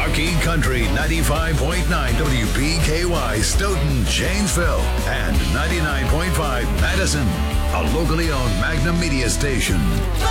Marquee Country 95.9 WPKY Stoughton, Janesville, and 99.5 Madison, a locally owned Magnum Media station.